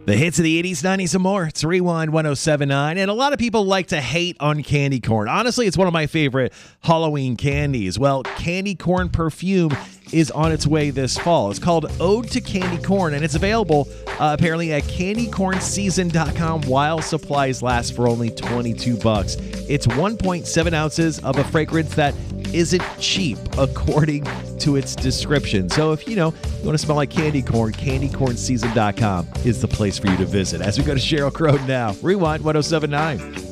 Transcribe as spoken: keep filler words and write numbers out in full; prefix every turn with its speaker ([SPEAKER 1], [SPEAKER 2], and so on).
[SPEAKER 1] The hits of the eighties, nineties, and more. It's Rewind one oh seven point nine. And a lot of people like to hate on candy corn. Honestly, it's one of my favorite Halloween candies. Well, candy corn perfume is on its way this fall. It's called Ode to Candy Corn, and it's available uh, apparently at candy corn season dot com while supplies last for only twenty-two bucks. It's one point seven ounces of a fragrance that isn't cheap, according to its description. So if, you know, you want to smell like candy corn, candy corn season dot com is the place for you to visit. As we go to Sheryl Crow now, Rewind one oh seven point nine.